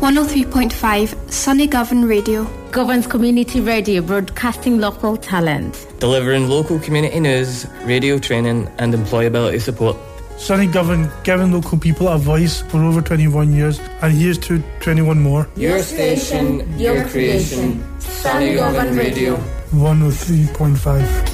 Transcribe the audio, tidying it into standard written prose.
103.5 Sunny Govan Radio. Govan's community radio, broadcasting local talent. Delivering local community news, radio training and employability support. Sunny Govan, giving local people a voice for over 21 years, and here's to 21 more. Your station, your creation, Sunny Govan Radio. 103.5.